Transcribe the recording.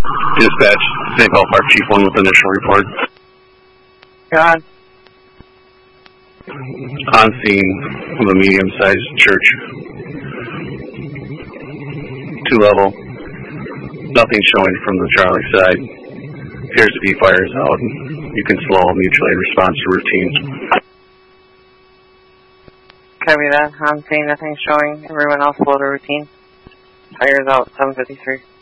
Dispatch, St. Paul Park, Chief 1 with initial report. God. On scene of a medium-sized church. 2-level. Nothing showing from the Charlie side. Appears to be fires out. You can slow mutual aid response to routine. Copy that. I'm seeing nothing showing. Everyone else slow to routine. Fires out, 753.